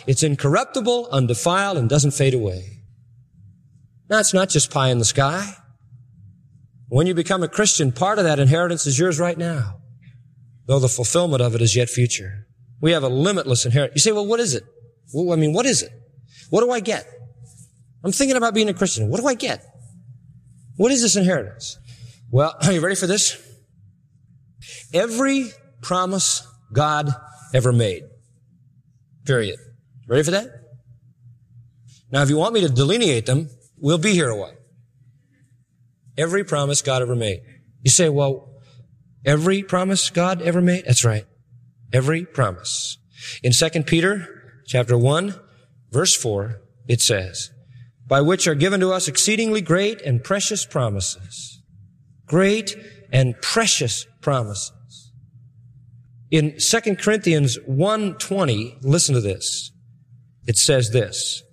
It's incorruptible, undefiled, and doesn't fade away. Now, it's not just pie in the sky. When you become a Christian, part of that inheritance is yours right now, though the fulfillment of it is yet future. We have a limitless inheritance. You say, well, what is it? Well, what is it? What do I get? I'm thinking about being a Christian. What do I get? What is this inheritance? Well, are you ready for this? Every promise God ever made. Period. Ready for that? Now, if you want me to delineate them, we'll be here a while. Every promise God ever made. You say, well, every promise God ever made? That's right. Every promise. In 2 Peter chapter 1, verse 4, it says, by which are given to us exceedingly great and precious promises. Great and precious promises. In 2 Corinthians 1:20, listen to this. It says this.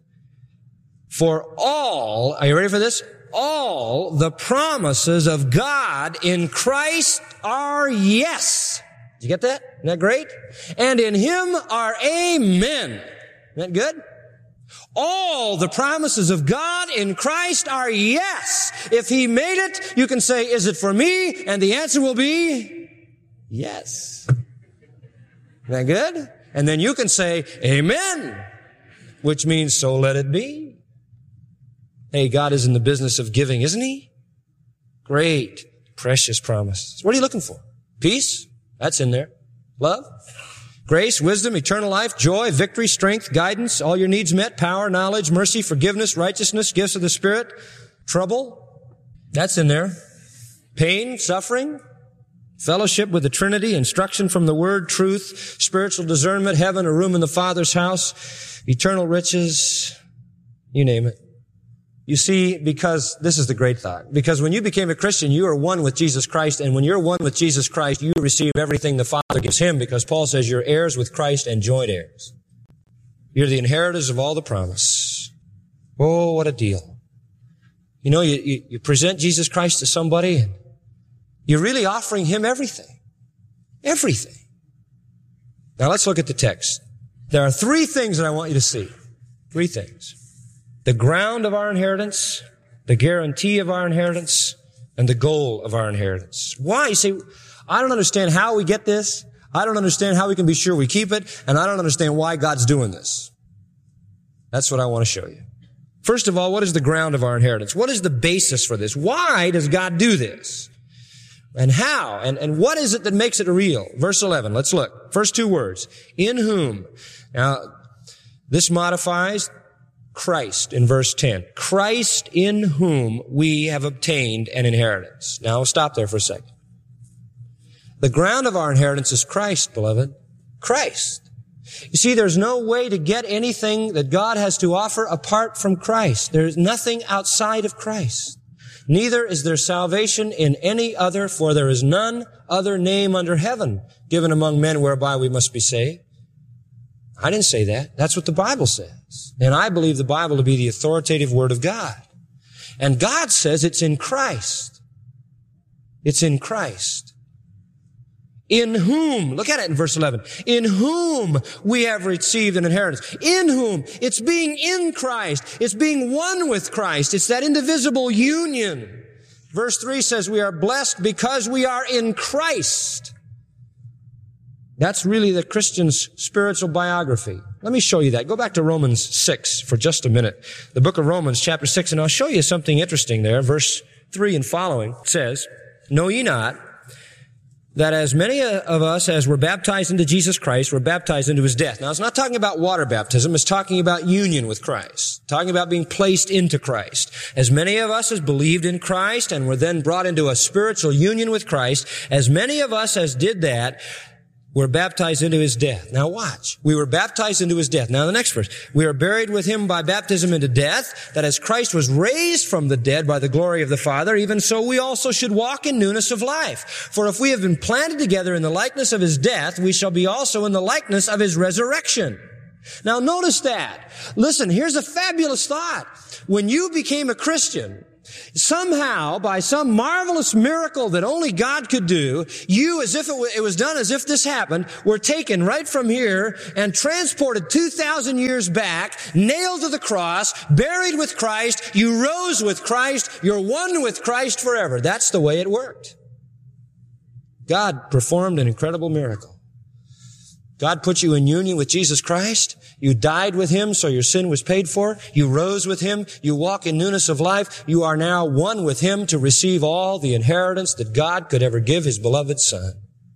For all, are you ready for this? All the promises of God in Christ are yes. Did you get that? Isn't that great? And in Him are amen. Isn't that good? All the promises of God in Christ are yes. If He made it, you can say, is it for me? And the answer will be yes. Isn't that good? And then you can say, amen, which means so let it be. Hey, God is in the business of giving, isn't He? Great, precious promises. What are you looking for? Peace? That's in there. Love? Grace, wisdom, eternal life, joy, victory, strength, guidance, all your needs met, power, knowledge, mercy, forgiveness, righteousness, gifts of the Spirit, trouble. That's in there. Pain, suffering, fellowship with the Trinity, instruction from the Word, truth, spiritual discernment, heaven, a room in the Father's house, eternal riches, you name it. You see, because this is the great thought. Because when you became a Christian, you are one with Jesus Christ. And when you're one with Jesus Christ, you receive everything the Father gives Him. Because Paul says you're heirs with Christ and joint heirs. You're the inheritors of all the promise. Oh, what a deal. You know, you present Jesus Christ to somebody and you're really offering Him everything. Everything. Now let's look at the text. There are three things that I want you to see. Three things. The ground of our inheritance, the guarantee of our inheritance, and the goal of our inheritance. Why? You say, I don't understand how we get this. I don't understand how we can be sure we keep it. And I don't understand why God's doing this. That's what I want to show you. First of all, what is the ground of our inheritance? What is the basis for this? Why does God do this? And how? And what is it that makes it real? Verse 11, let's look. First two words. In whom. Now, this modifies Christ in verse 10. Christ in whom we have obtained an inheritance. Now, we'll stop there for a second. The ground of our inheritance is Christ, beloved. Christ. You see, there's no way to get anything that God has to offer apart from Christ. There's nothing outside of Christ. Neither is there salvation in any other, for there is none other name under heaven given among men whereby we must be saved. I didn't say that. That's what the Bible says. And I believe the Bible to be the authoritative Word of God. And God says it's in Christ. It's in Christ. In whom, look at it in verse 11, in whom we have received an inheritance. In whom. It's being in Christ. It's being one with Christ. It's that indivisible union. Verse 3 says we are blessed because we are in Christ. That's really the Christian's spiritual biography. Let me show you that. Go back to Romans 6 for just a minute. The book of Romans, chapter 6, and I'll show you something interesting there. Verse 3 and following says, know ye not that as many of us as were baptized into Jesus Christ were baptized into His death. Now, it's not talking about water baptism. It's talking about union with Christ. Talking about being placed into Christ. As many of us as believed in Christ and were then brought into a spiritual union with Christ, as many of us as did that, were baptized into His death. Now watch. We were baptized into His death. Now the next verse. We are buried with Him by baptism into death, that as Christ was raised from the dead by the glory of the Father, even so we also should walk in newness of life. For if we have been planted together in the likeness of His death, we shall be also in the likeness of His resurrection. Now notice that. Listen, here's a fabulous thought. When you became a Christian, Somehow, by some marvelous miracle that only God could do, you, as if it was done as if this happened, were taken right from here and transported 2,000 years back, nailed to the cross, buried with Christ, you rose with Christ, you're one with Christ forever. That's the way it worked. God performed an incredible miracle. God put you in union with Jesus Christ. You died with Him, so your sin was paid for. You rose with Him. You walk in newness of life. You are now one with Him to receive all the inheritance that God could ever give His beloved Son.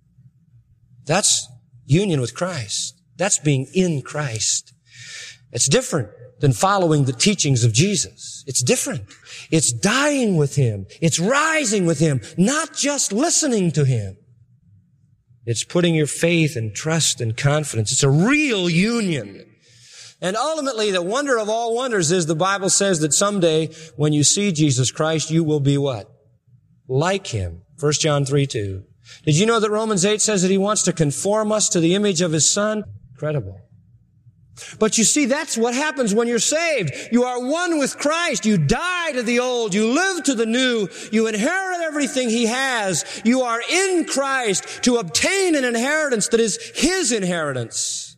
That's union with Christ. That's being in Christ. It's different than following the teachings of Jesus. It's different. It's dying with Him. It's rising with Him, not just listening to Him. It's putting your faith and trust and confidence. It's a real union. And ultimately, the wonder of all wonders is the Bible says that someday when you see Jesus Christ, you will be what? Like Him. 1 John 3:2. Did you know that Romans 8 says that He wants to conform us to the image of His Son? Incredible. But you see, that's what happens when you're saved. You are one with Christ. You die to the old. You live to the new. You inherit everything He has. You are in Christ to obtain an inheritance that is His inheritance.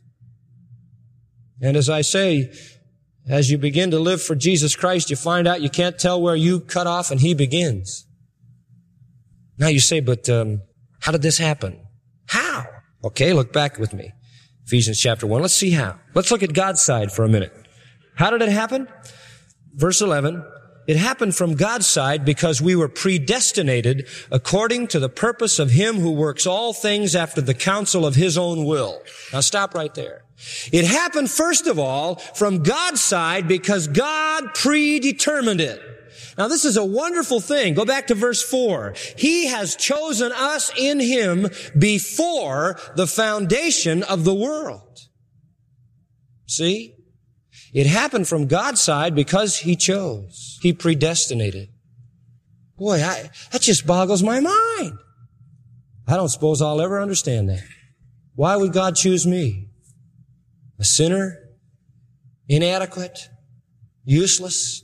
And as I say, as you begin to live for Jesus Christ, you find out you can't tell where you cut off and He begins. Now you say, but how did this happen? How? Okay, look back with me. Ephesians chapter 1. Let's see how. Let's look at God's side for a minute. How did it happen? Verse 11. It happened from God's side because we were predestinated according to the purpose of Him who works all things after the counsel of His own will. Now stop right there. It happened first of all from God's side because God predetermined it. Now this is a wonderful thing. Go back to verse 4. He has chosen us in Him before the foundation of the world. See? It happened from God's side because He chose. He predestinated. Boy, that just boggles my mind. I don't suppose I'll ever understand that. Why would God choose me? A sinner? Inadequate? Useless?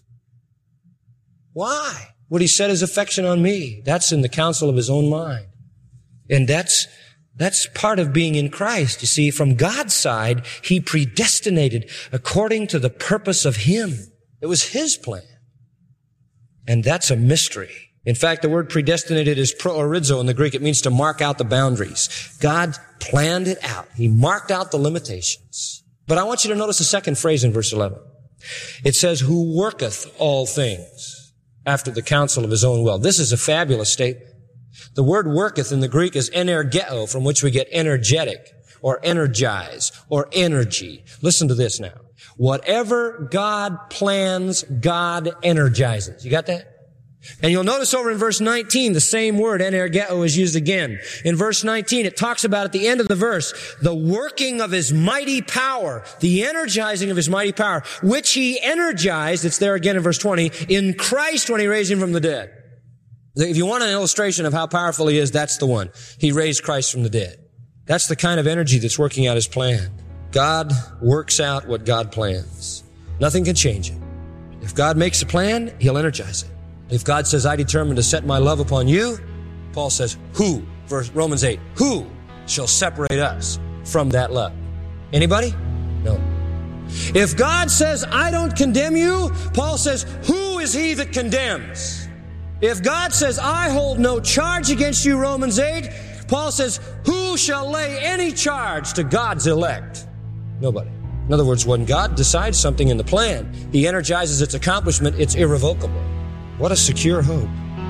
Why would He set His affection on me? That's in the counsel of His own mind. And that's part of being in Christ. You see, from God's side, He predestinated according to the purpose of Him. It was His plan. And that's a mystery. In fact, the word predestinated is proorizo in the Greek. It means to mark out the boundaries. God planned it out. He marked out the limitations. But I want you to notice the second phrase in verse 11. It says, who worketh all things after the counsel of His own will. This is a fabulous statement. The word worketh in the Greek is energeo, from which we get energetic, or energize, or energy. Listen to this now. Whatever God plans, God energizes. You got that? And you'll notice over in verse 19, the same word, energeo, is used again. In verse 19, it talks about at the end of the verse, the working of His mighty power, the energizing of His mighty power, which He energized, it's there again in verse 20, in Christ when He raised Him from the dead. If you want an illustration of how powerful He is, that's the one. He raised Christ from the dead. That's the kind of energy that's working out His plan. God works out what God plans. Nothing can change it. If God makes a plan, He'll energize it. If God says, I determine to set my love upon you, Paul says, who? Romans 8, who shall separate us from that love? Anybody? No. If God says, I don't condemn you, Paul says, who is he that condemns? If God says, I hold no charge against you, Romans 8, Paul says, who shall lay any charge to God's elect? Nobody. In other words, when God decides something in the plan, He energizes its accomplishment, it's irrevocable. What a secure hope.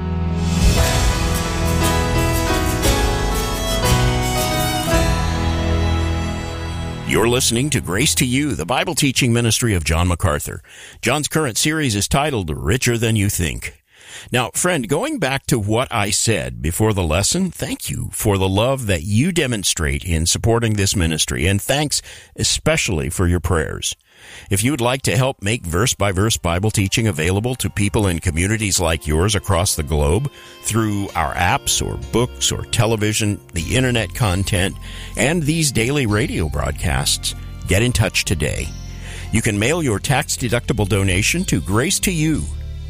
You're listening to Grace to You, the Bible teaching ministry of John MacArthur. John's current series is titled Richer Than You Think. Now, friend, going back to what I said before the lesson, thank you for the love that you demonstrate in supporting this ministry, and thanks especially for your prayers. If you would like to help make verse-by-verse Bible teaching available to people in communities like yours across the globe through our apps or books or television, the internet content, and these daily radio broadcasts, get in touch today. You can mail your tax-deductible donation to Grace to You,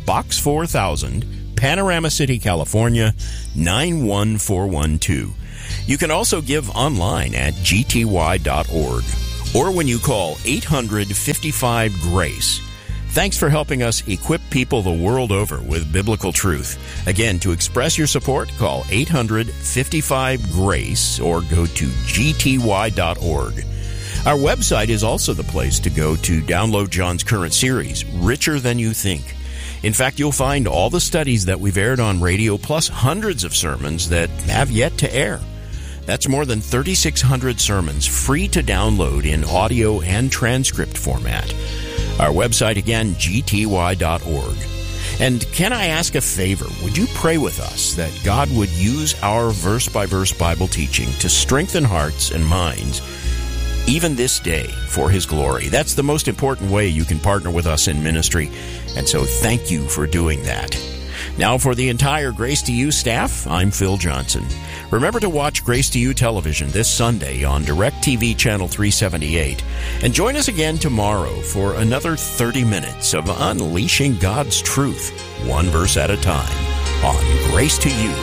Box 4000, Panorama City, California, 91412. You can also give online at gty.org or when you call 800-55-GRACE. Thanks for helping us equip people the world over with biblical truth. Again, to express your support, call 800-55-GRACE or go to gty.org. Our website is also the place to go to download John's current series, Richer Than You Think. In fact, you'll find all the studies that we've aired on radio, plus hundreds of sermons that have yet to air. That's more than 3,600 sermons free to download in audio and transcript format. Our website again, gty.org. And can I ask a favor? Would you pray with us that God would use our verse-by-verse Bible teaching to strengthen hearts and minds even this day for His glory? That's the most important way you can partner with us in ministry. And so thank you for doing that. Now for the entire Grace to You staff, I'm Phil Johnson. Remember to watch Grace to You television this Sunday on DirecTV Channel 378. And join us again tomorrow for another 30 minutes of unleashing God's truth, one verse at a time, on Grace to You.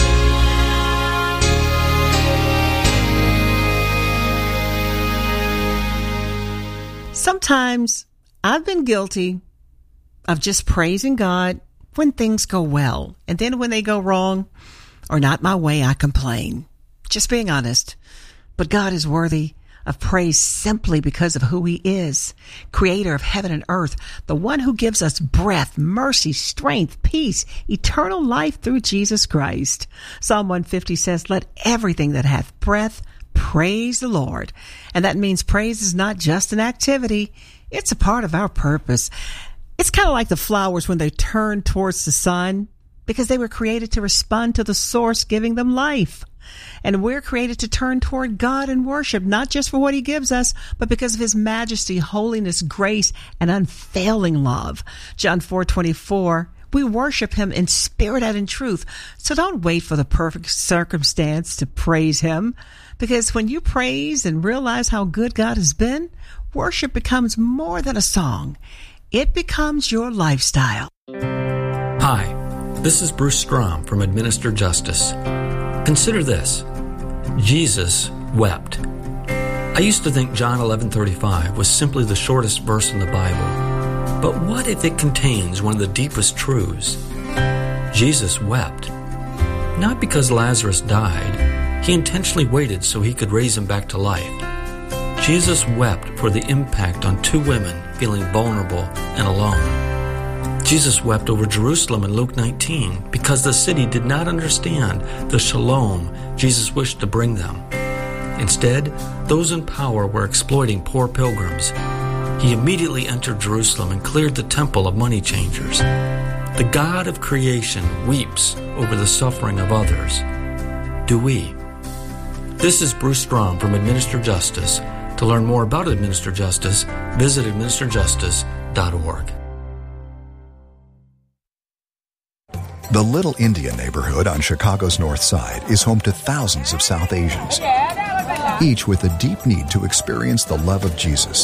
Sometimes I've been guilty of just praising God when things go well. And then when they go wrong or not my way, I complain. Just being honest. But God is worthy of praise simply because of who He is. Creator of heaven and earth. The one who gives us breath, mercy, strength, peace, eternal life through Jesus Christ. Psalm 150 says, "Let everything that hath breath praise the Lord." And that means praise is not just an activity. It's a part of our purpose. It's kind of like the flowers when they turn towards the sun, because they were created to respond to the source giving them life. And we're created to turn toward God and worship, not just for what He gives us, but because of His majesty, holiness, grace, and unfailing love. John 4:24, we worship Him in spirit and in truth. So don't wait for the perfect circumstance to praise Him, because when you praise and realize how good God has been, worship becomes more than a song. It becomes your lifestyle. Hi, this is Bruce Strom from Administer Justice. Consider this. Jesus wept. I used to think John 11:35 was simply the shortest verse in the Bible. But what if it contains one of the deepest truths? Jesus wept. Not because Lazarus died. He intentionally waited so He could raise him back to life. Jesus wept for the impact on two women feeling vulnerable and alone. Jesus wept over Jerusalem in Luke 19 because the city did not understand the shalom Jesus wished to bring them. Instead, those in power were exploiting poor pilgrims. He immediately entered Jerusalem and cleared the temple of money changers. The God of creation weeps over the suffering of others. Do we? This is Bruce Strom from Administer Justice. To learn more about Administer Justice, visit administerjustice.org. The Little India neighborhood on Chicago's North Side is home to thousands of South Asians, each with a deep need to experience the love of Jesus.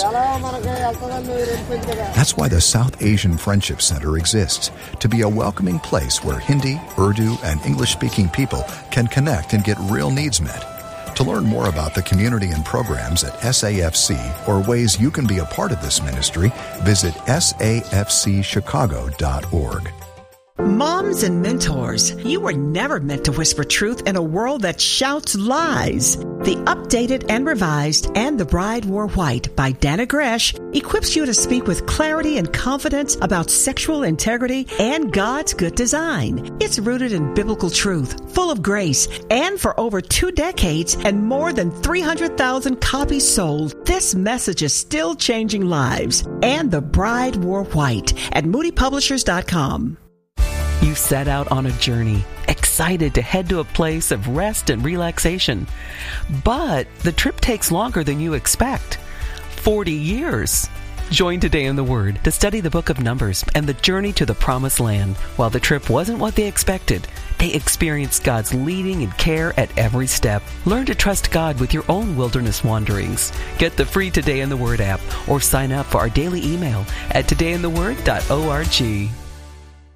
That's why the South Asian Friendship Center exists, to be a welcoming place where Hindi, Urdu, and English-speaking people can connect and get real needs met. To learn more about the community and programs at SAFC or ways you can be a part of this ministry, visit safcchicago.org. Moms and mentors, you were never meant to whisper truth in a world that shouts lies. The updated and revised And the Bride Wore White by Dana Gresh equips you to speak with clarity and confidence about sexual integrity and God's good design. It's rooted in biblical truth, full of grace, and for over 2 decades and more than 300,000 copies sold, this message is still changing lives. And the Bride Wore White at moodypublishers.com. You set out on a journey, excited to head to a place of rest and relaxation. But the trip takes longer than you expect. 40 years. Join Today in the Word to study the book of Numbers and the journey to the Promised Land. While the trip wasn't what they expected, they experienced God's leading and care at every step. Learn to trust God with your own wilderness wanderings. Get the free Today in the Word app or sign up for our daily email at todayintheword.org.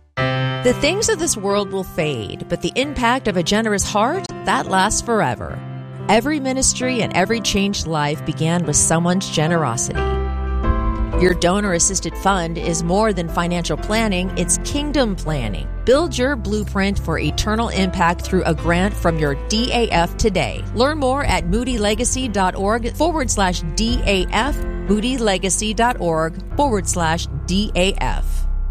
The things of this world will fade, but the impact of a generous heart, that lasts forever. Every ministry and every changed life began with someone's generosity. Your donor-assisted fund is more than financial planning, it's kingdom planning. Build your blueprint for eternal impact through a grant from your DAF today. Learn more at moodylegacy.org/DAF, moodylegacy.org/DAF.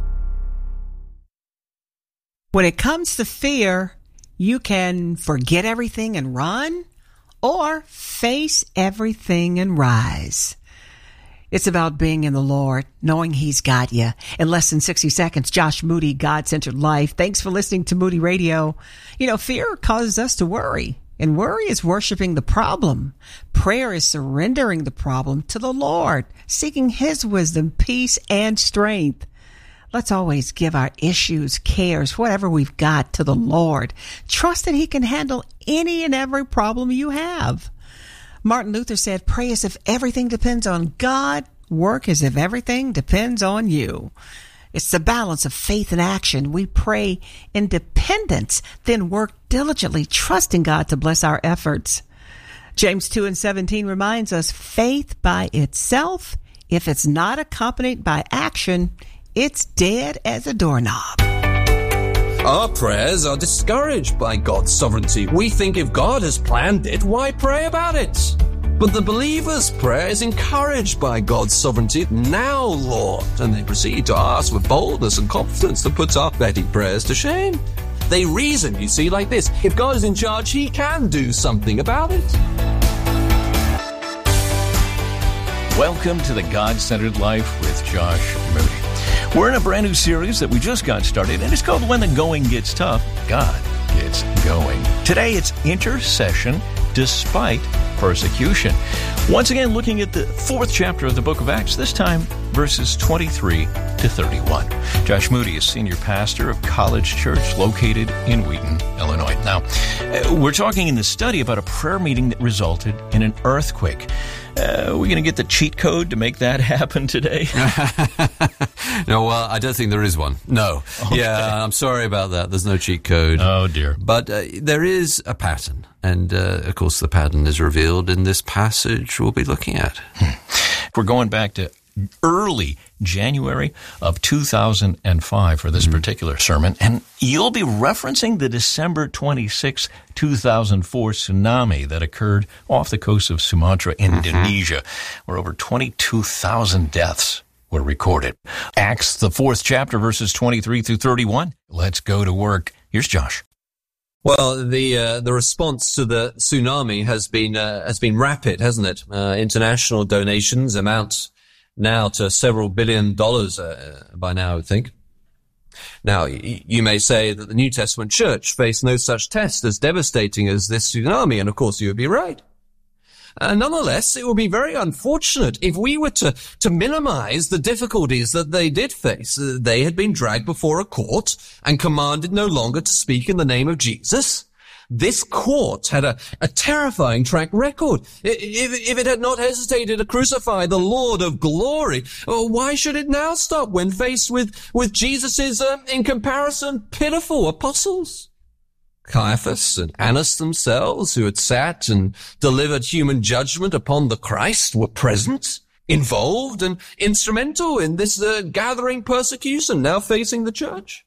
When it comes to fear, you can forget everything and run, or face everything and rise. It's about being in the Lord, knowing He's got you. In less than 60 seconds, Josh Moody, God-Centered Life. Thanks for listening to Moody Radio. You know, fear causes us to worry, and worry is worshiping the problem. Prayer is surrendering the problem to the Lord, seeking His wisdom, peace, and strength. Let's always give our issues, cares, whatever we've got to the Lord. Trust that He can handle any and every problem you have. Martin Luther said, pray as if everything depends on God. Work as if everything depends on you. It's the balance of faith and action. We pray in dependence, then work diligently, trusting God to bless our efforts. James 2:17 reminds us, faith by itself, if it's not accompanied by action, it's dead as a doorknob. Our prayers are discouraged by God's sovereignty. We think if God has planned it, why pray about it? But the believer's prayer is encouraged by God's sovereignty. Now, Lord. And they proceed to ask with boldness and confidence that puts our petty prayers to shame. They reason, you see, like this. If God is in charge, He can do something about it. Welcome to the God-Centered Life with Josh Moody. We're in a brand new series that we just got started, and it's called When the Going Gets Tough, God Gets Going. Today, it's intercession despite persecution. Once again, looking at the 4th chapter of the book of Acts, this time verses 23 to 31. Josh Moody is senior pastor of College Church located in Wheaton, Illinois. Now, we're talking in the study about a prayer meeting that resulted in an earthquake. Are we going to get the cheat code to make that happen today? No, well, I don't think there is one. No. Okay. Yeah, I'm sorry about that. There's no cheat code. Oh, dear. But there is a pattern. And, of course, the pattern is revealed in this passage we'll be looking at. We're going back to early January of 2005 for this particular sermon, and you'll be referencing the December 26, 2004 tsunami that occurred off the coast of Sumatra, Indonesia, where over 22,000 deaths were recorded. Acts, the 4th chapter, verses 23 through 31. Let's go to work. Here's Josh. Well, the response to the tsunami has been rapid, hasn't it? International donations amount now to several $1 billion by now, I would think. Now, you may say that the New Testament church faced no such test as devastating as this tsunami, and of course you would be right. Nonetheless, it would be very unfortunate if we were to minimize the difficulties that they did face. They had been dragged before a court and commanded no longer to speak in the name of Jesus. This court had a terrifying track record. If it had not hesitated to crucify the Lord of glory, why should it now stop when faced with Jesus's, in comparison, pitiful apostles? Caiaphas and Annas themselves, who had sat and delivered human judgment upon the Christ, were present, involved, and instrumental in this gathering persecution now facing the church.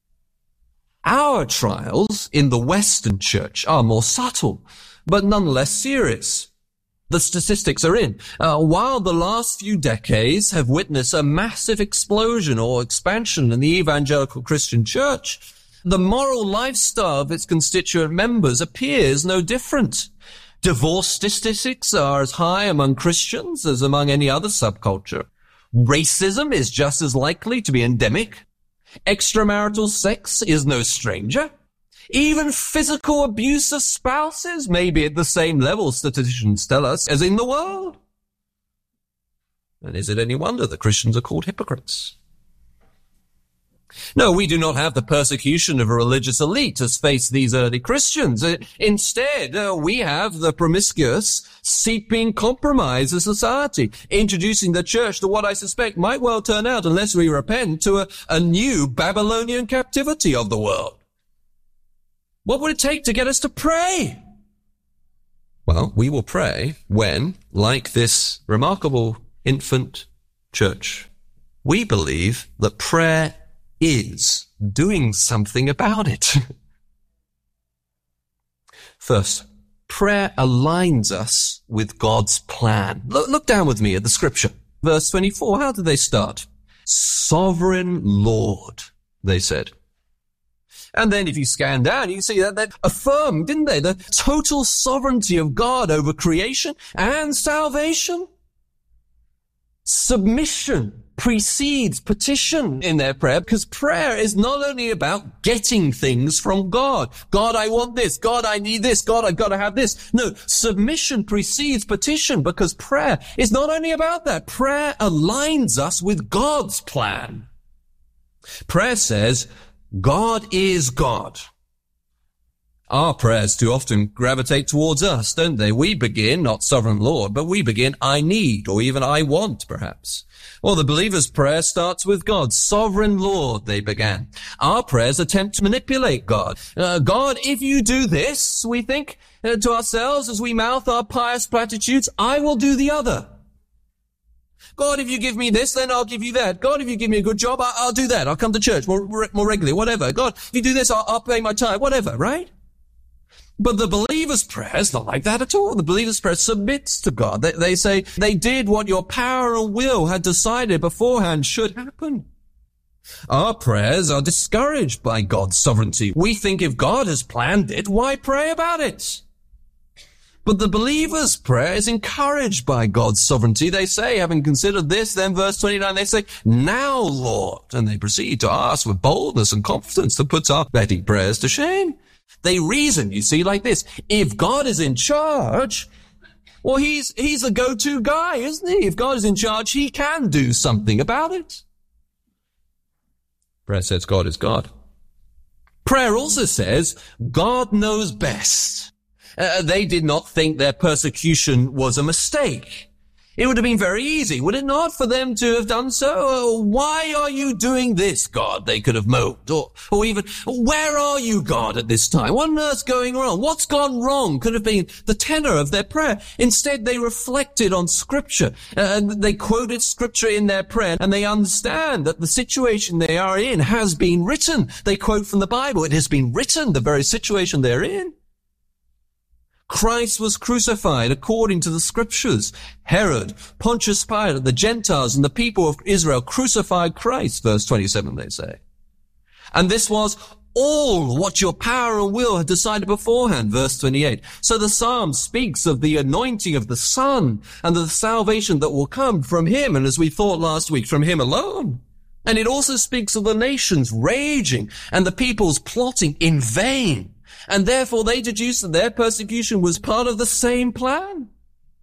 Our trials in the Western church are more subtle, but nonetheless serious. The statistics are in. While the last few decades have witnessed a massive explosion or expansion in the evangelical Christian church, the moral lifestyle of its constituent members appears no different. Divorce statistics are as high among Christians as among any other subculture. Racism is just as likely to be endemic. Extramarital sex is no stranger. Even physical abuse of spouses may be at the same level, statisticians tell us, as in the world. And is it any wonder that Christians are called hypocrites? No, we do not have the persecution of a religious elite as faced these early Christians. Instead, we have the promiscuous, seeping compromise of society, introducing the church to what I suspect might well turn out, unless we repent, to a new Babylonian captivity of the world. What would it take to get us to pray? Well, we will pray when, like this remarkable infant church, we believe that prayer is doing something about it. First, prayer aligns us with God's plan. Look down with me at the scripture. Verse 24, how did they start? Sovereign Lord, they said. And then if you scan down, you can see that they affirmed, didn't they, the total sovereignty of God over creation and salvation. Submission precedes petition in their prayer, because prayer is not only about getting things from God. God, I want this. God, I need this. God, I've got to have this. No, submission precedes petition, because prayer is not only about that. Prayer aligns us with God's plan. Prayer says, God is God. Our prayers too often gravitate towards us, don't they? We begin, not sovereign Lord, but we begin, I need, or even I want, perhaps. Well, the believer's prayer starts with God. Sovereign Lord, they began. Our prayers attempt to manipulate God. God, if you do this, we think to ourselves as we mouth our pious platitudes, I will do the other. God, if you give me this, then I'll give you that. God, if you give me a good job, I'll do that. I'll come to church more regularly, whatever. God, if you do this, I'll pay my tithe, whatever, right? But the believer's prayer is not like that at all. The believer's prayer submits to God. They say, they did what your power and will had decided beforehand should happen. Our prayers are discouraged by God's sovereignty. We think if God has planned it, why pray about it? But the believer's prayer is encouraged by God's sovereignty. They say, having considered this, then verse 29, they say, now, Lord. And they proceed to ask with boldness and confidence that puts our petty prayers to shame. They reason, you see, like this. If God is in charge, well, he's the go-to guy, isn't he? If God is in charge, he can do something about it. Prayer says God is God. Prayer also says God knows best. They did not think their persecution was a mistake. It would have been very easy, would it not, for them to have done so? Why are you doing this, God? They could have moped. Or even, where are you, God, at this time? What on earth's going wrong? What's gone wrong? Could have been the tenor of their prayer. Instead, they reflected on Scripture. And they quoted Scripture in their prayer. And they understand that the situation they are in has been written. They quote from the Bible. It has been written, the very situation they're in. Christ was crucified according to the Scriptures. Herod, Pontius Pilate, the Gentiles, and the people of Israel crucified Christ, verse 27, they say. And this was all what your power and will had decided beforehand, verse 28. So the Psalm speaks of the anointing of the Son and the salvation that will come from him, and as we thought last week, from him alone. And it also speaks of the nations raging and the peoples plotting in vain. And therefore they deduced that their persecution was part of the same plan.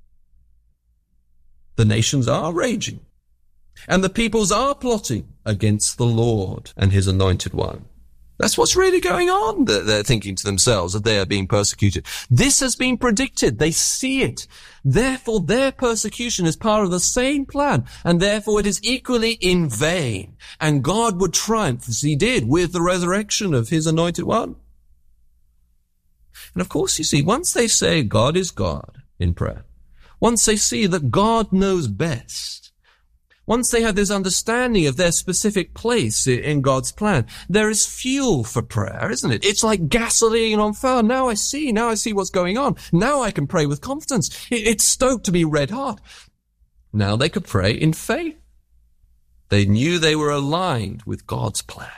The nations are raging, and the peoples are plotting against the Lord and his anointed one. That's what's really going on. They're thinking to themselves that they are being persecuted. This has been predicted. They see it. Therefore, their persecution is part of the same plan, and therefore it is equally in vain. And God would triumph, as he did with the resurrection of his anointed one. And of course, you see, once they say God is God in prayer, once they see that God knows best, once they have this understanding of their specific place in God's plan, there is fuel for prayer, isn't it? It's like gasoline on fire. Now I see what's going on. Now I can pray with confidence. It's stoked to be red hot. Now they could pray in faith. They knew they were aligned with God's plan.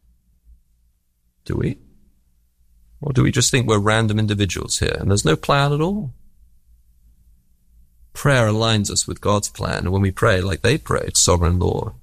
Do we? Or do we just think we're random individuals here and there's no plan at all? Prayer aligns us with God's plan, and when we pray like they prayed, Sovereign Lord.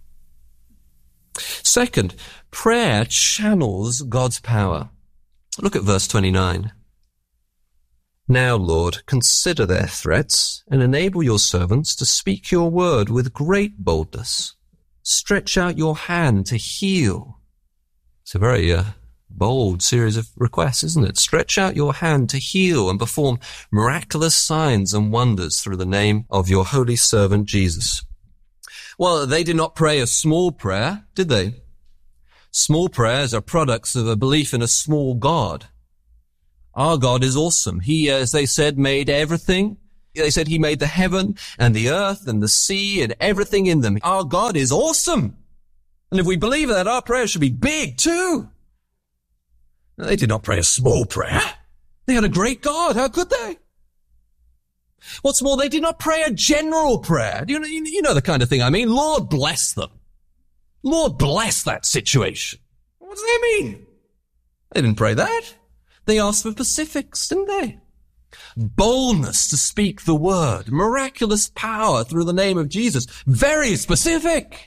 Second, prayer channels God's power. Look at verse 29. Now, Lord, consider their threats and enable your servants to speak your word with great boldness, Stretch out your hand to heal. It's a very bold series of requests, isn't it? Stretch out your hand to heal and perform miraculous signs and wonders through the name of your holy servant Jesus. Well, they did not pray a small prayer, did they? Small prayers are products of a belief in a small God. Our God is awesome. He, as they said, made everything. They said he made the heaven and the earth and the sea and everything in them. Our God is awesome. And if we believe that, our prayer should be big too. They did not pray a small prayer. They had a great God. How could they? What's more, they did not pray a general prayer. You know the kind of thing I mean. Lord, bless them. Lord, bless that situation. What does that mean? They didn't pray that. They asked for specifics, didn't they? Boldness to speak the word. Miraculous power through the name of Jesus. Very specific.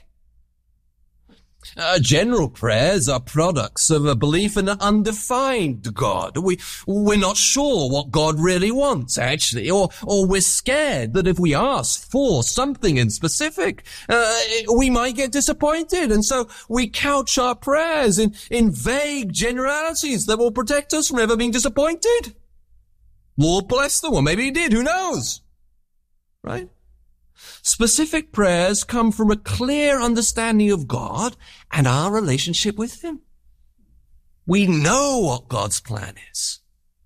General prayers are products of a belief in an undefined God. We're not sure what God really wants, actually, or we're scared that if we ask for something in specific, we might get disappointed. And so we couch our prayers in vague generalities that will protect us from ever being disappointed. Lord bless them, or maybe he did, who knows? Right? Specific prayers come from a clear understanding of God and our relationship with him. We know what God's plan is.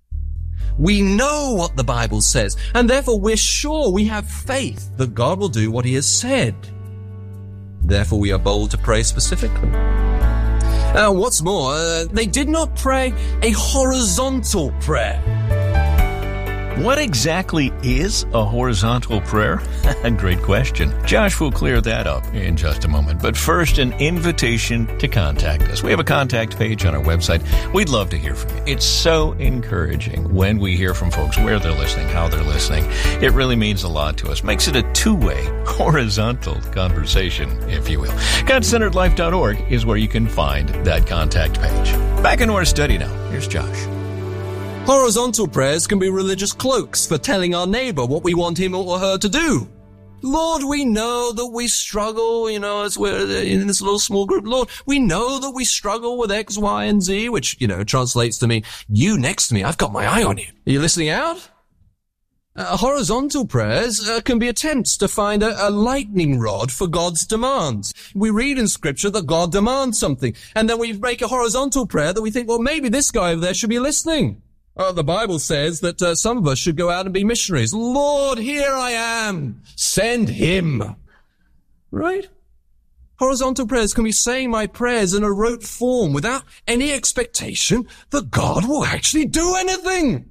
We know what the Bible says, and therefore we're sure, we have faith that God will do what he has said. Therefore we are bold to pray specifically. What's more, they did not pray a horizontal prayer. What exactly is a horizontal prayer? Great question. Josh will clear that up in just a moment. But first, an invitation to contact us. We have a contact page on our website. We'd love to hear from you. It's so encouraging when we hear from folks where they're listening, how they're listening. It really means a lot to us. Makes it a two-way, horizontal conversation, if you will. GodCenteredLife.org is where you can find that contact page. Back into our study now. Here's Josh. Horizontal prayers can be religious cloaks for telling our neighbor what we want him or her to do. Lord, we know that we struggle, as we're in this little small group. Lord, we know that we struggle with X, Y, and Z, which, translates to me, you next to me, I've got my eye on you. Are you listening out? Horizontal prayers can be attempts to find a lightning rod for God's demands. We read in Scripture that God demands something, and then we make a horizontal prayer that we think, well, maybe this guy over there should be listening. The Bible says that some of us should go out and be missionaries. Lord, here I am. Send him. Right? Horizontal prayers can be saying my prayers in a rote form without any expectation that God will actually do anything.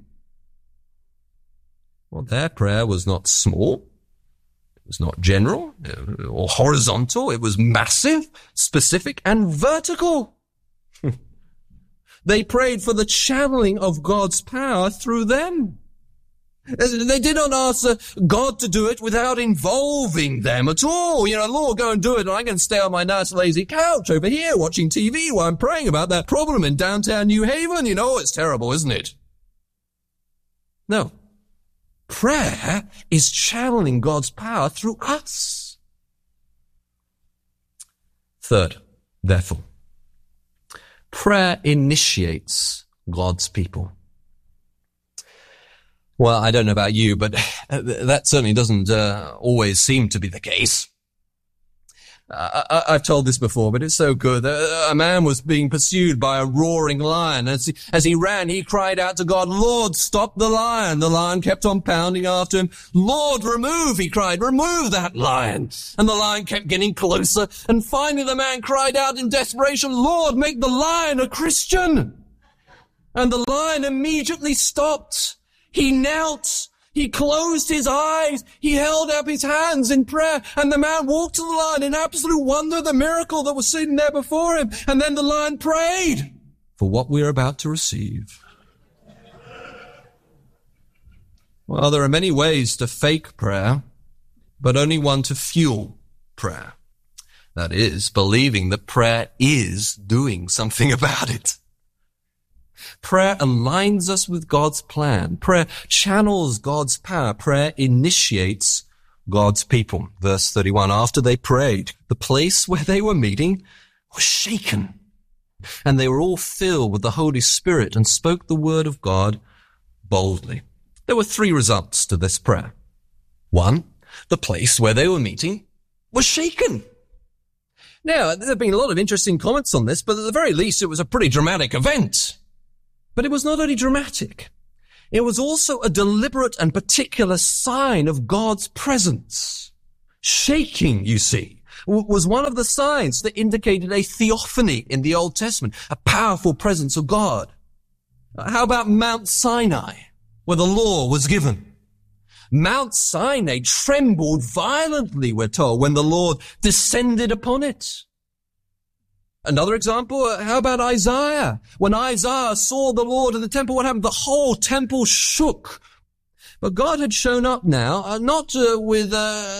Well, their prayer was not small. It was not general or horizontal. It was massive, specific, and vertical. They prayed for the channeling of God's power through them. They did not ask God to do it without involving them at all. Lord, go and do it, and I can stay on my nice lazy couch over here watching TV while I'm praying about that problem in downtown New Haven. It's terrible, isn't it? No. Prayer is channeling God's power through us. Third, therefore, prayer initiates God's people. Well, I don't know about you, but that certainly doesn't always seem to be the case. I've told this before, but it's so good. A man was being pursued by a roaring lion. As he ran, he cried out to God, Lord, stop the lion. The lion kept on pounding after him. Lord, he cried, remove that lion. And the lion kept getting closer. And finally the man cried out in desperation, Lord, make the lion a Christian. And the lion immediately stopped. He knelt. He closed his eyes. He held up his hands in prayer. And the man walked to the lion in absolute wonder of the miracle that was sitting there before him. And then the lion prayed for what we are about to receive. Well, there are many ways to fake prayer, but only one to fuel prayer. That is, believing that prayer is doing something about it. Prayer aligns us with God's plan. Prayer channels God's power. Prayer initiates God's people. Verse 31, after they prayed, the place where they were meeting was shaken, and they were all filled with the Holy Spirit and spoke the word of God boldly. There were 3 results to this prayer. 1, the place where they were meeting was shaken. Now, there have been a lot of interesting comments on this, but at the very least, it was a pretty dramatic event. But it was not only dramatic. It was also a deliberate and particular sign of God's presence. Shaking, you see, was one of the signs that indicated a theophany in the Old Testament, a powerful presence of God. How about Mount Sinai, where the law was given? Mount Sinai trembled violently, we're told, when the Lord descended upon it. Another example, how about Isaiah? When Isaiah saw the Lord in the temple, what happened? The whole temple shook. But God had shown up now, not now with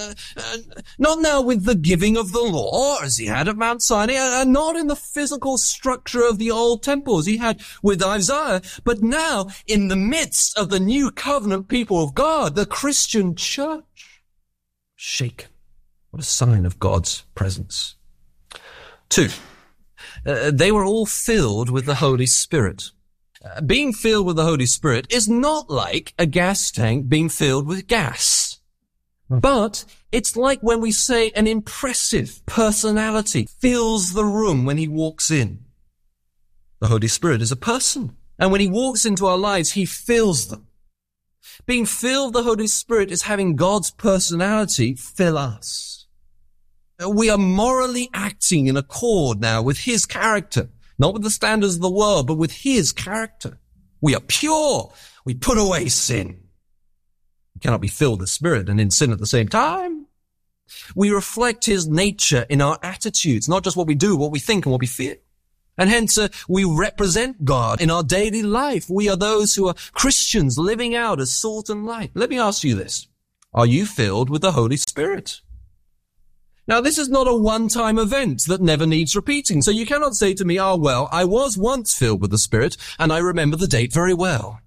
the giving of the law, as he had at Mount Sinai, and not in the physical structure of the old temple, as he had with Isaiah, but now in the midst of the new covenant people of God, the Christian church. Shaken. What a sign of God's presence. 2. They were all filled with the Holy Spirit. Being filled with the Holy Spirit is not like a gas tank being filled with gas. But it's like when we say an impressive personality fills the room when he walks in. The Holy Spirit is a person. And when he walks into our lives, he fills them. Being filled with the Holy Spirit is having God's personality fill us. We are morally acting in accord now with his character, not with the standards of the world, but with his character. We are pure. We put away sin. We cannot be filled with the Spirit and in sin at the same time. We reflect his nature in our attitudes, not just what we do, what we think, and what we feel. And hence, we represent God in our daily life. We are those who are Christians living out as salt and light. Let me ask you this. Are you filled with the Holy Spirit? Now, this is not a one-time event that never needs repeating. So you cannot say to me, well, I was once filled with the Spirit and I remember the date very well.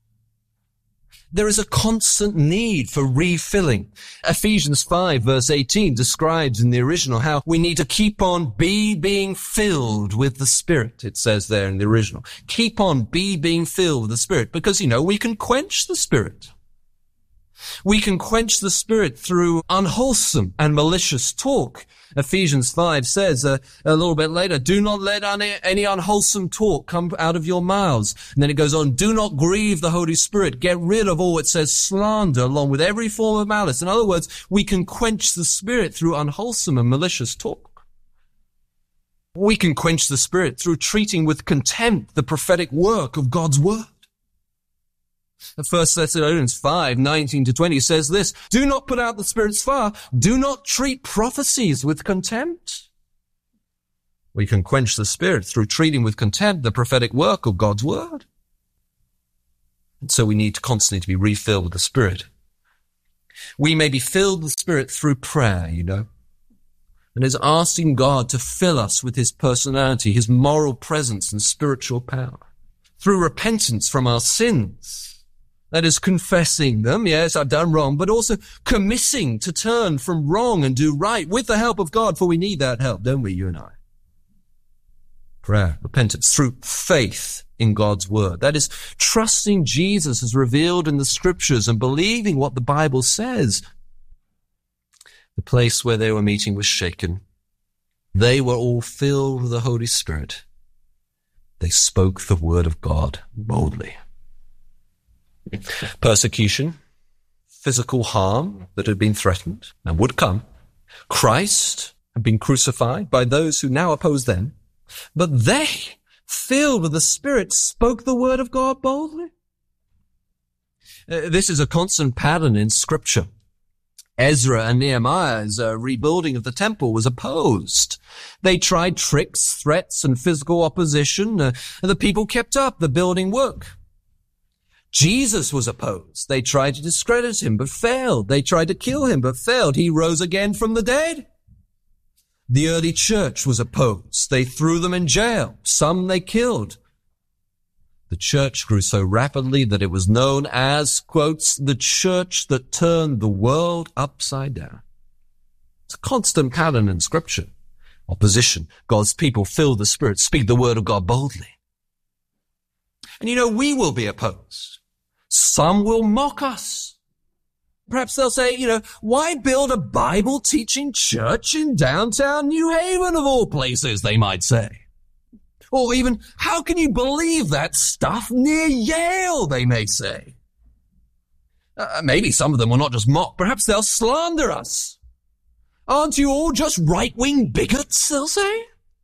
There is a constant need for refilling. Ephesians 5 verse 18 describes in the original how we need to keep on being filled with the Spirit. It says there in the original. Keep on being filled with the Spirit because, we can quench the Spirit. We can quench the Spirit through unwholesome and malicious talk. Ephesians 5 says a little bit later, do not let any unwholesome talk come out of your mouths. And then it goes on, do not grieve the Holy Spirit. Get rid of all, it says, slander along with every form of malice. In other words, we can quench the Spirit through unwholesome and malicious talk. We can quench the Spirit through treating with contempt the prophetic work of God's Word. 1 Thessalonians 5, 19-20 says this, do not put out the Spirit's fire. Do not treat prophecies with contempt. We can quench the Spirit through treating with contempt the prophetic work of God's Word. And so we need constantly to be refilled with the Spirit. We may be filled with the Spirit through prayer, and is asking God to fill us with his personality, his moral presence and spiritual power. Through repentance from our sins. That is confessing them, yes, I've done wrong, but also committing to turn from wrong and do right with the help of God, for we need that help, don't we, you and I? Prayer, repentance, through faith in God's Word. That is trusting Jesus as revealed in the Scriptures and believing what the Bible says. The place where they were meeting was shaken. They were all filled with the Holy Spirit. They spoke the Word of God boldly. Persecution, physical harm that had been threatened and would come. Christ had been crucified by those who now oppose them, but they, filled with the Spirit, spoke the word of God boldly. This is a constant pattern in Scripture. Ezra and Nehemiah's rebuilding of the temple was opposed. They tried tricks, threats, and physical opposition, and the people kept up the building work. Jesus was opposed. They tried to discredit him, but failed. They tried to kill him, but failed. He rose again from the dead. The early church was opposed. They threw them in jail. Some they killed. The church grew so rapidly that it was known as, quotes, the church that turned the world upside down. It's a constant pattern in Scripture. Opposition. God's people fill the Spirit, speak the word of God boldly. And we will be opposed. Some will mock us. Perhaps they'll say, why build a Bible-teaching church in downtown New Haven of all places, they might say. Or even, how can you believe that stuff near Yale, they may say. Maybe some of them will not just mock, perhaps they'll slander us. Aren't you all just right-wing bigots, they'll say?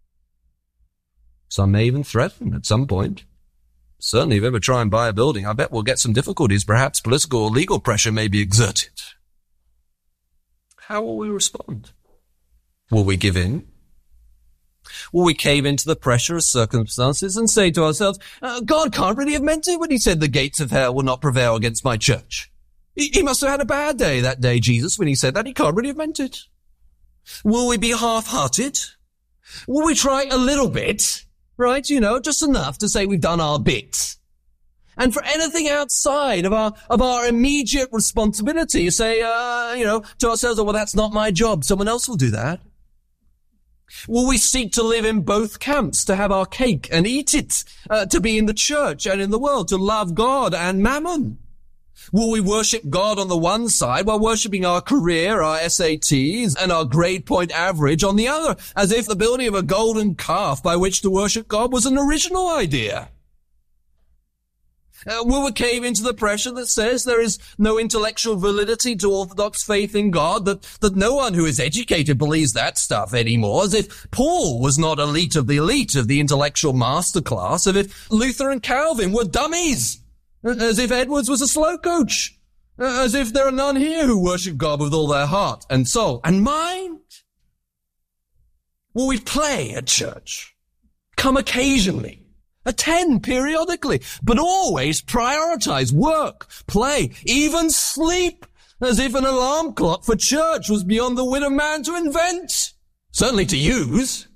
Some may even threaten at some point. Certainly, if you ever try and buy a building, I bet we'll get some difficulties. Perhaps political or legal pressure may be exerted. How will we respond? Will we give in? Will we cave into the pressure of circumstances and say to ourselves, God can't really have meant it when he said the gates of hell will not prevail against my church. He must have had a bad day that day, Jesus, when he said that. He can't really have meant it. Will we be half-hearted? Will we try a little bit? Right, just enough to say we've done our bit. And for anything outside of our immediate responsibility, say, to ourselves, well, that's not my job. Someone else will do that. Will we seek to live in both camps, to have our cake and eat it, to be in the church and in the world, to love God and mammon? Will we worship God on the one side while worshiping our career, our SATs, and our grade point average on the other, as if the building of a golden calf by which to worship God was an original idea? Will we cave into the pressure that says there is no intellectual validity to orthodox faith in God, that no one who is educated believes that stuff anymore, as if Paul was not elite of the intellectual master class, as if Luther and Calvin were dummies, as if Edwards was a slow coach, as if there are none here who worship God with all their heart and soul and mind? Will we play at church? Come occasionally, attend periodically, but always prioritize work, play, even sleep, as if an alarm clock for church was beyond the wit of man to invent, certainly to use.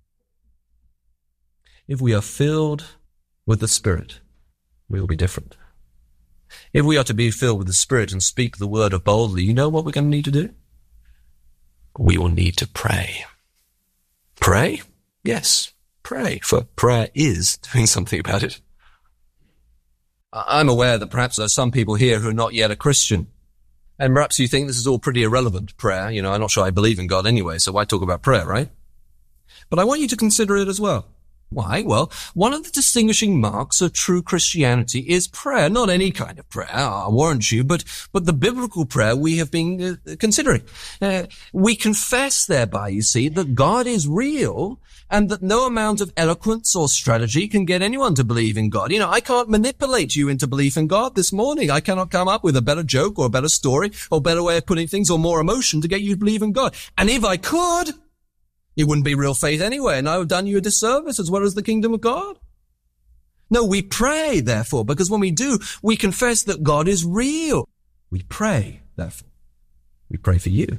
If we are filled with the Spirit, we will be different. If we are to be filled with the Spirit and speak the word of boldly, you know what we're going to need to do? We will need to pray. Pray? Yes, pray, for prayer is doing something about it. I'm aware that perhaps there are some people here who are not yet a Christian, and perhaps you think this is all pretty irrelevant, prayer. I'm not sure I believe in God anyway, so why talk about prayer, right? But I want you to consider it as well. Why? Well, one of the distinguishing marks of true Christianity is prayer. Not any kind of prayer, I warrant you, but the biblical prayer we have been considering. We confess thereby, you see, that God is real and that no amount of eloquence or strategy can get anyone to believe in God. I can't manipulate you into belief in God this morning. I cannot come up with a better joke or a better story or a better way of putting things or more emotion to get you to believe in God. And if I could, it wouldn't be real faith anyway, and I would have done you a disservice as well as the kingdom of God. No, we pray, therefore, because when we do, we confess that God is real. We pray, therefore. We pray for you.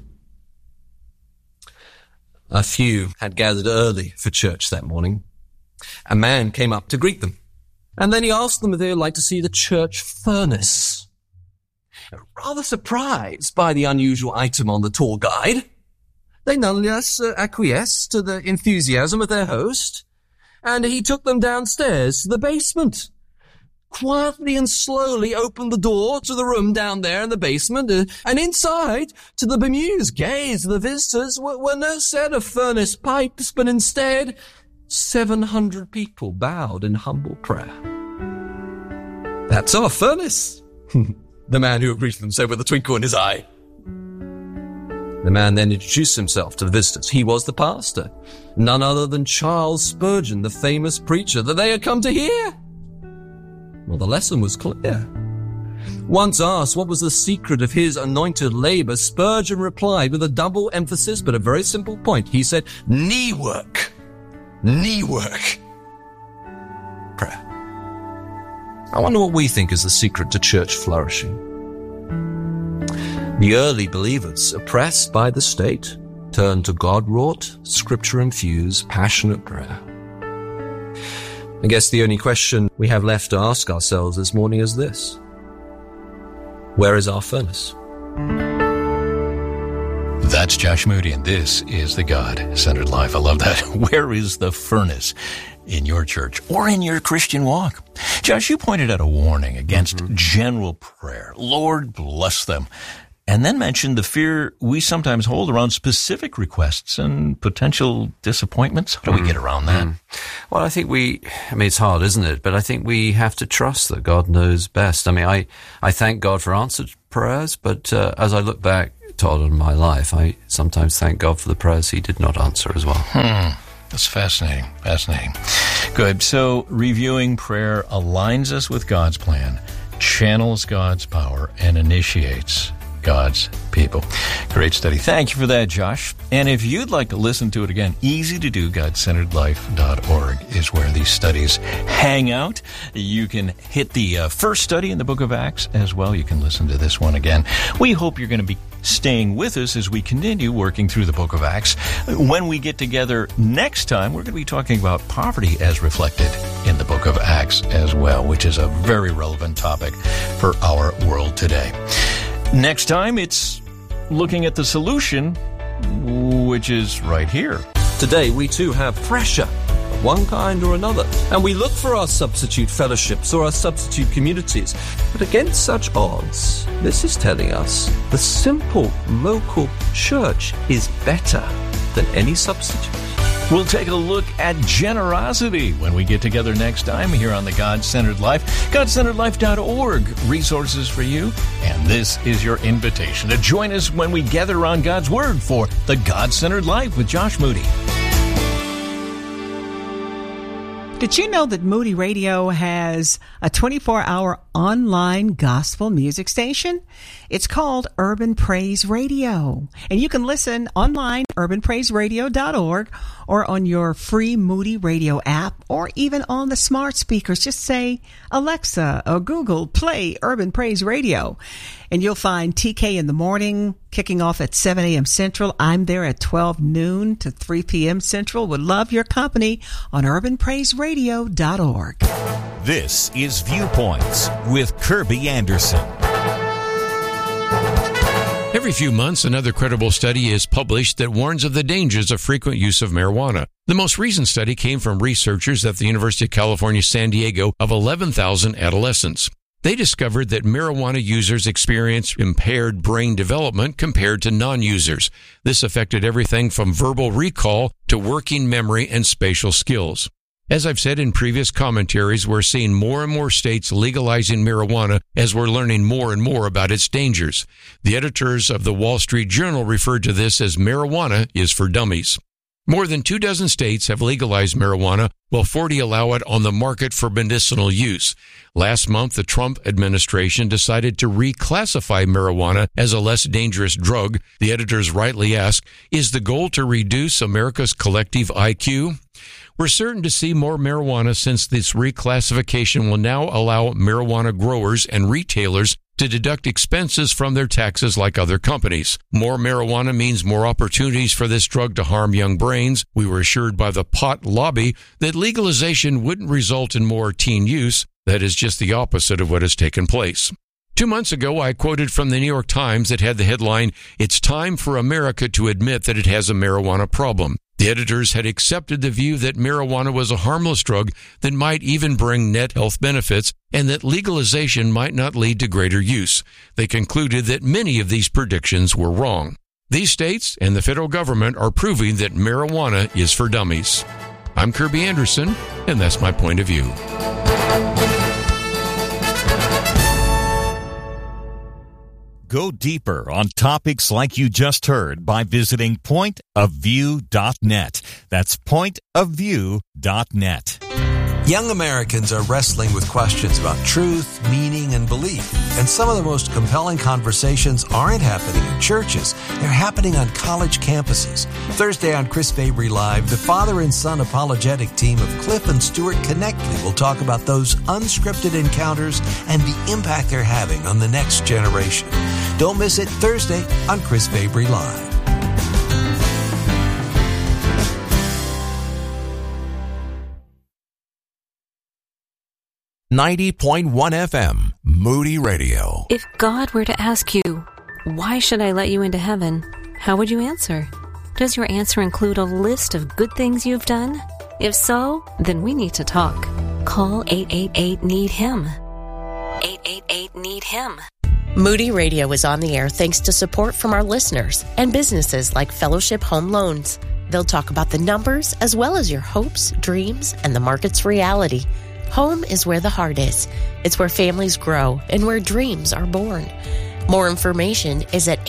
A few had gathered early for church that morning. A man came up to greet them, and then he asked them if they would like to see the church furnace. Rather surprised by the unusual item on the tour guide, they nonetheless acquiesced to the enthusiasm of their host, and he took them downstairs to the basement. Quietly and slowly opened the door to the room down there in the basement, and inside, to the bemused gaze of the visitors, were no set of furnace pipes, but instead 700 people bowed in humble prayer. "That's our furnace," the man who greeted them said with a twinkle in his eye. The man then introduced himself to the visitors. He was the pastor, none other than Charles Spurgeon, the famous preacher that they had come to hear. Well, the lesson was clear. Once asked what was the secret of his anointed labor, Spurgeon replied with a double emphasis, but a very simple point. He said, knee work. Knee work. Prayer. I wonder what we think is the secret to church flourishing. The early believers, oppressed by the state, turned to God-wrought, scripture-infused, passionate prayer. I guess the only question we have left to ask ourselves this morning is this: where is our furnace? That's Josh Moody, and this is the God-Centered Life. I love that. Where is the furnace in your church or in your Christian walk? Josh, you pointed out a warning against general prayer. Lord, bless them. And then mentioned the fear we sometimes hold around specific requests and potential disappointments. How do we get around that? Well, I think it's hard, isn't it? But I think we have to trust that God knows best. I mean, I thank God for answered prayers, but as I look back, Todd, in my life, I sometimes thank God for the prayers he did not answer as well. That's fascinating. Fascinating. Good. So reviewing prayer aligns us with God's plan, channels God's power, and initiates God's people. Great study. Thank you for that, Josh. And if you'd like to listen to it again, easy to do, GodCenteredLife.org is where these studies hang out. You can hit the first study in the book of Acts as well. You can listen to this one again. We hope you're going to be staying with us as we continue working through the book of Acts. When we get together next time, we're going to be talking about poverty as reflected in the book of Acts as well, which is a very relevant topic for our world today. Next time, it's looking at the solution, which is right here. Today, we too have pressure of one kind or another, and we look for our substitute fellowships or our substitute communities. But against such odds, this is telling us the simple local church is better than any substitute. We'll take a look at generosity when we get together next time here on the God-Centered Life. GodCenteredLife.org, resources for you. And this is your invitation to join us when we gather around God's Word for the God-Centered Life with Josh Moody. Did you know that Moody Radio has a 24-hour online gospel music station? It's called Urban Praise Radio. And you can listen online, urbanpraiseradio.org, or on your free Moody Radio app, or even on the smart speakers. Just say, Alexa or Google, play Urban Praise Radio. And you'll find TK in the morning, kicking off at 7 a.m. Central. I'm there at 12 noon to 3 p.m. Central. Would love your company on urbanpraiseradio.org. This is Viewpoints with Kirby Anderson. Every few months, another credible study is published that warns of the dangers of frequent use of marijuana. The most recent study came from researchers at the University of California, San Diego of 11,000 adolescents. They discovered that marijuana users experience impaired brain development compared to non-users. This affected everything from verbal recall to working memory and spatial skills. As I've said in previous commentaries, we're seeing more and more states legalizing marijuana as we're learning more and more about its dangers. The editors of the Wall Street Journal referred to this as marijuana is for dummies. More than 24 states have legalized marijuana, while 40 allow it on the market for medicinal use. Last month, the Trump administration decided to reclassify marijuana as a less dangerous drug. The editors rightly ask, is the goal to reduce America's collective IQ? We're certain to see more marijuana since this reclassification will now allow marijuana growers and retailers to deduct expenses from their taxes like other companies. More marijuana means more opportunities for this drug to harm young brains. We were assured by the pot lobby that legalization wouldn't result in more teen use. That is just the opposite of what has taken place. 2 months ago, I quoted from the New York Times that had the headline, "It's time for America to admit that it has a marijuana problem." The editors had accepted the view that marijuana was a harmless drug that might even bring net health benefits and that legalization might not lead to greater use. They concluded that many of these predictions were wrong. These states and the federal government are proving that marijuana is for dummies. I'm Kirby Anderson, and that's my point of view. Go deeper on topics like you just heard by visiting pointofview.net. That's pointofview.net. Young Americans are wrestling with questions about truth, meaning, and belief. And some of the most compelling conversations aren't happening in churches. They're happening on college campuses. Thursday on Chris Fabry Live, the father and son apologetic team of Cliff and Stuart Connectly will talk about those unscripted encounters and the impact they're having on the next generation. Don't miss it Thursday on Chris Fabry Live. 90.1 FM, Moody Radio. If God were to ask you, why should I let you into heaven? How would you answer? Does your answer include a list of good things you've done? If so, then we need to talk. Call 888-NEED-HIM. 888-NEED-HIM. Moody Radio is on the air thanks to support from our listeners and businesses like Fellowship Home Loans. They'll talk about the numbers as well as your hopes, dreams, and the market's reality. Home is where the heart is. It's where families grow and where dreams are born. More information is at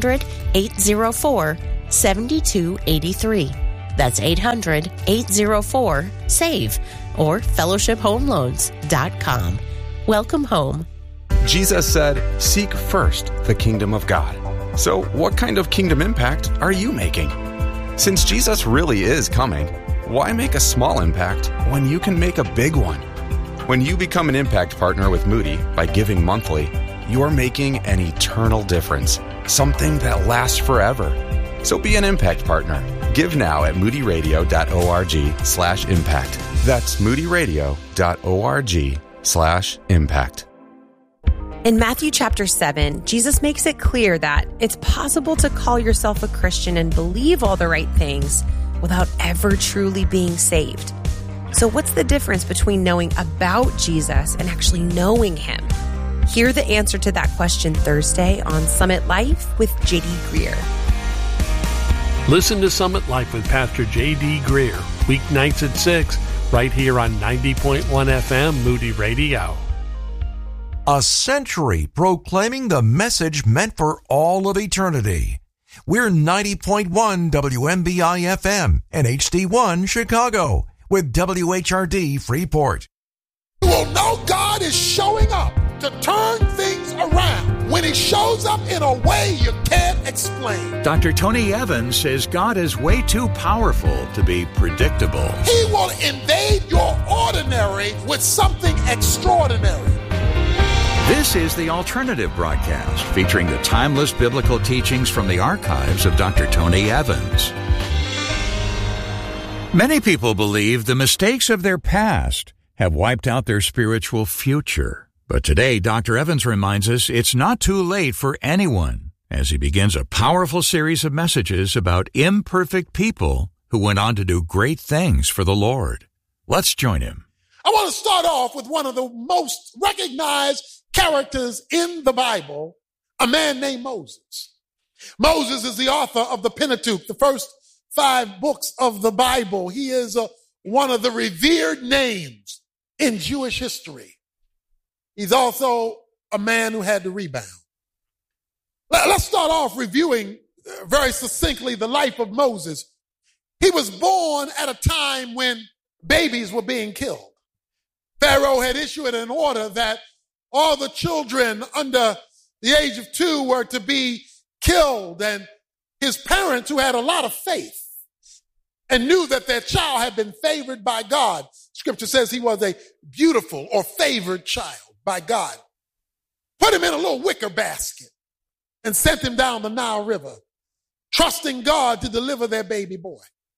800-804-7283. That's 800-804-SAVE or fellowshiphomeloans.com. Welcome home. Jesus said, "Seek first the kingdom of God." So what kind of kingdom impact are you making? Since Jesus really is coming, why make a small impact when you can make a big one? When you become an impact partner with Moody by giving monthly, you're making an eternal difference, something that lasts forever. So be an impact partner. Give now at moodyradio.org/impact. That's moodyradio.org/impact. In Matthew chapter 7, Jesus makes it clear that it's possible to call yourself a Christian and believe all the right things without ever truly being saved. So what's the difference between knowing about Jesus and actually knowing him? Hear the answer to that question Thursday on Summit Life with J.D. Greer. Listen to Summit Life with Pastor J.D. Greer, weeknights at 6, right here on 90.1 FM Moody Radio. A century proclaiming the message meant for all of eternity. We're 90.1 WMBI FM and HD1 Chicago with WHRD Freeport. You will know God is showing up to turn things around when he shows up in a way you can't explain. Dr. Tony Evans says God is way too powerful to be predictable. He will invade your ordinary with something extraordinary. This is the Alternative Broadcast, featuring the timeless biblical teachings from the archives of Dr. Tony Evans. Many people believe the mistakes of their past have wiped out their spiritual future. But today, Dr. Evans reminds us it's not too late for anyone as he begins a powerful series of messages about imperfect people who went on to do great things for the Lord. Let's join him. I want to start off with one of the most recognized characters in the Bible, a man named Moses. Moses is the author of the Pentateuch, the first 5 books of the Bible. He is one of the revered names in Jewish history. He's also a man who had to rebound. Let's start off reviewing very succinctly the life of Moses. He was born at a time when babies were being killed. Pharaoh had issued an order that all the children under the age of 2 were to be killed, and his parents, who had a lot of faith and knew that their child had been favored by God, Scripture says he was a beautiful or favored child by God, put him in a little wicker basket and sent him down the Nile River, trusting God to deliver their baby boy.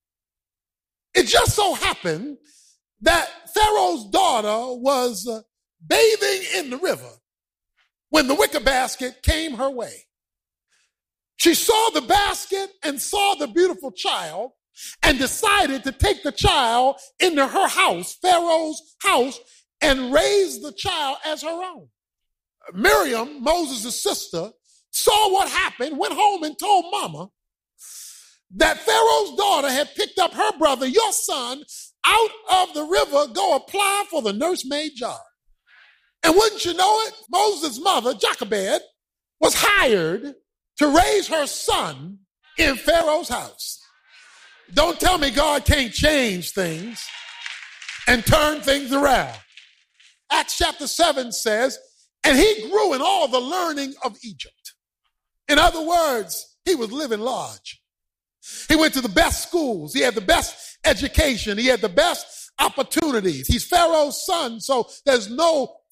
It just so happened that Pharaoh's daughter was bathing in the river when the wicker basket came her way. She saw the basket and saw the beautiful child and decided to take the child into her house, Pharaoh's house, and raise the child as her own. Miriam, Moses' sister, saw what happened, went home and told mama that Pharaoh's daughter had picked up her brother, your son, out of the river, go apply for the nursemaid job. And wouldn't you know it, Moses' mother, Jochebed, was hired to raise her son in Pharaoh's house. Don't tell me God can't change things and turn things around. Acts chapter 7 says, and he grew in all the learning of Egypt. In other words, he was living large. He went to the best schools. He had the best education. He had the best opportunities. He's Pharaoh's son, so there's no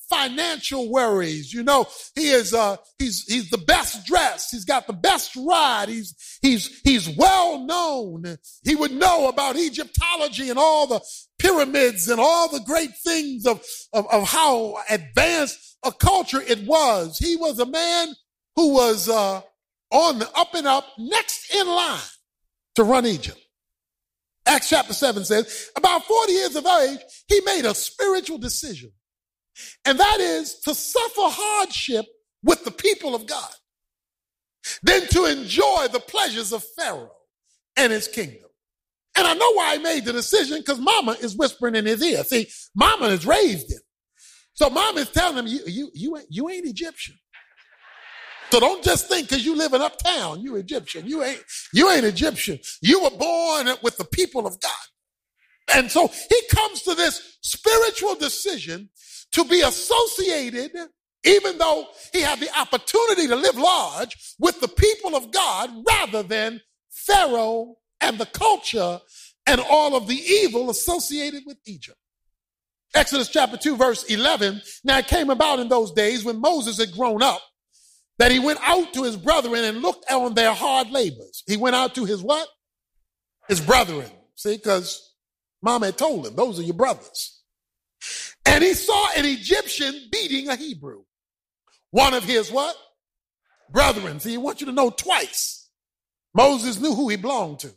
financial worries. You know, he's the best dressed. He's got the best ride. He's well known. He would know about Egyptology and all the pyramids and all the great things of how advanced a culture it was. He was a man who was on the up and up, next in line to run Egypt. Acts chapter 7 says, about 40 years of age, he made a spiritual decision. And that is to suffer hardship with the people of God, then to enjoy the pleasures of Pharaoh and his kingdom. And I know why he made the decision, because mama is whispering in his ear. See, mama has raised him. So mama is telling him, you ain't Egyptian. So don't just think because you live in uptown, you Egyptian. You ain't Egyptian. You were born with the people of God. And so he comes to this spiritual decision to be associated, even though he had the opportunity to live large, with the people of God rather than Pharaoh and the culture and all of the evil associated with Egypt. Exodus chapter 2, verse 11. Now it came about in those days when Moses had grown up, that he went out to his brethren and looked on their hard labors. He went out to his what? His brethren. See, because mama had told him, those are your brothers. And he saw an Egyptian beating a Hebrew. One of his what? Brethren. See, he wants you to know twice. Moses knew who he belonged to.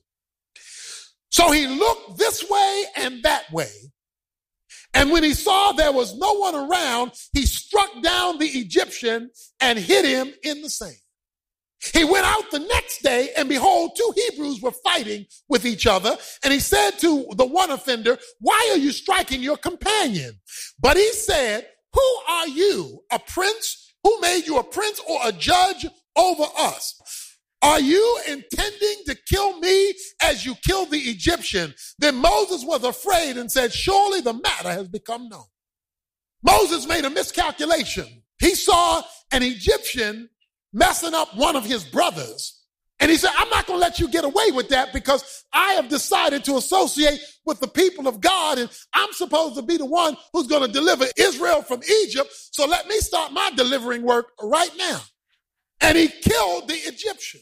So he looked this way and that way. And when he saw there was no one around, he struck down the Egyptian and hit him in the sand. He went out the next day, and behold, two Hebrews were fighting with each other. And he said to the one offender, why are you striking your companion? But he said, who are you, a prince? Who made you a prince or a judge over us? Are you intending to kill me as you killed the Egyptian? Then Moses was afraid and said, surely the matter has become known. Moses made a miscalculation. He saw an Egyptian messing up one of his brothers. And he said, I'm not going to let you get away with that, because I have decided to associate with the people of God, and I'm supposed to be the one who's going to deliver Israel from Egypt. So let me start my delivering work right now. And he killed the Egyptian.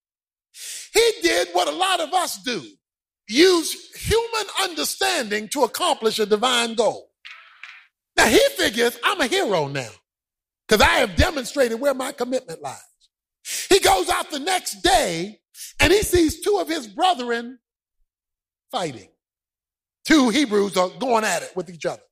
He did what a lot of us do, use human understanding to accomplish a divine goal. Now he figures, I'm a hero now, because I have demonstrated where my commitment lies. He goes out the next day and he sees two of his brethren fighting. Two Hebrews are going at it with each other.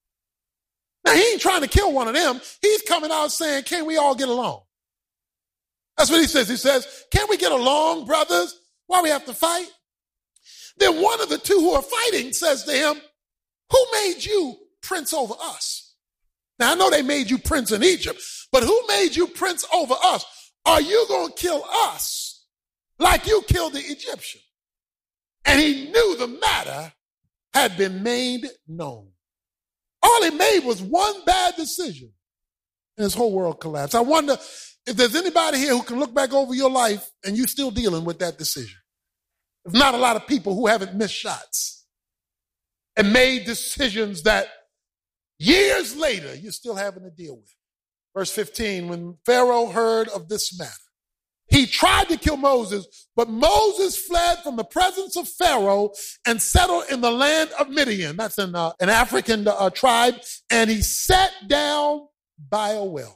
Now he ain't trying to kill one of them. He's coming out saying, can we all get along? That's what he says. He says, can't we get along, brothers? Why we have to fight? Then one of the two who are fighting says to him, who made you prince over us? Now I know they made you prince in Egypt, but who made you prince over us? Are you going to kill us like you killed the Egyptian? And he knew the matter had been made known. All he made was one bad decision, and his whole world collapsed. I wonder if there's anybody here who can look back over your life and you're still dealing with that decision. There's not a lot of people who haven't missed shots and made decisions that years later you're still having to deal with. Verse 15, when Pharaoh heard of this matter, he tried to kill Moses, but Moses fled from the presence of Pharaoh and settled in the land of Midian. That's an African tribe. And he sat down by a well.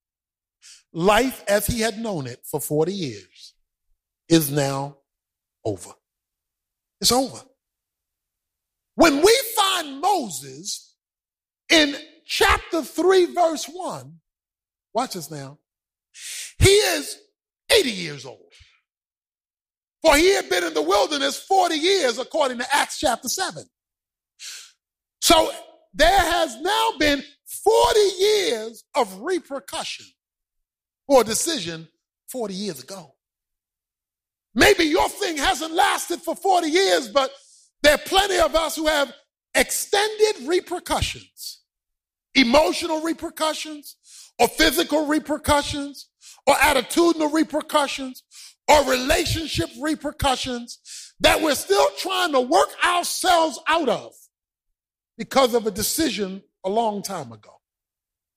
Life as he had known it for 40 years is now over. It's over. When we find Moses in chapter 3, verse 1, watch this now, he is 80 years old. For he had been in the wilderness 40 years, according to Acts chapter 7. So there has now been 40 years of repercussion for a decision 40 years ago. Maybe your thing hasn't lasted for 40 years, but there are plenty of us who have extended repercussions, emotional repercussions, or physical repercussions, or attitudinal repercussions, or relationship repercussions that we're still trying to work ourselves out of because of a decision a long time ago.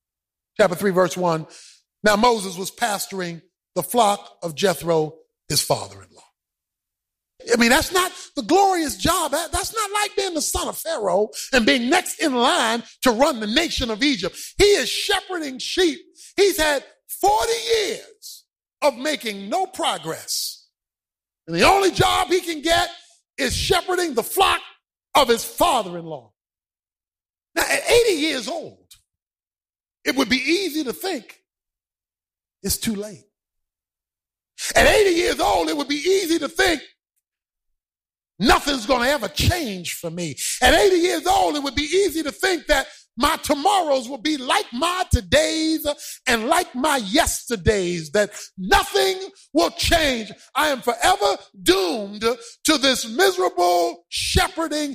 Chapter 3, verse 1. Now Moses was pasturing the flock of Jethro, his father-in-law. I mean, that's not the glorious job. That's not like being the son of Pharaoh and being next in line to run the nation of Egypt. He is shepherding sheep. He's had 40 years of making no progress. And the only job he can get is shepherding the flock of his father-in-law. Now, at 80 years old, it would be easy to think it's too late. At 80 years old, it would be easy to think nothing's going to ever change for me. At 80 years old, it would be easy to think that my tomorrows will be like my todays and like my yesterdays, that nothing will change. I am forever doomed to this miserable shepherding